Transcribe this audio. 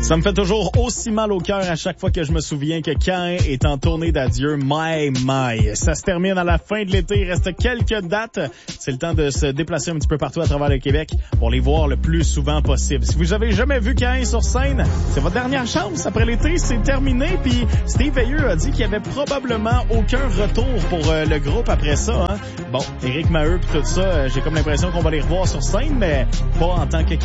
Ça me fait toujours aussi mal au cœur à chaque fois que je me souviens que Caïn est en tournée d'adieu. My. Ça se termine à la fin de l'été. Il reste quelques dates. C'est le temps de se déplacer un petit peu partout à travers le Québec pour les voir le plus souvent possible. Si vous avez jamais vu Caïn sur scène, c'est votre dernière chance. Après l'été, c'est terminé. Puis Steve Veilleux a dit qu'il y avait probablement aucun retour pour le groupe après ça. Hein? Bon, Éric Maheu puis tout ça, j'ai comme l'impression qu'on va les revoir sur scène, mais pas en tant que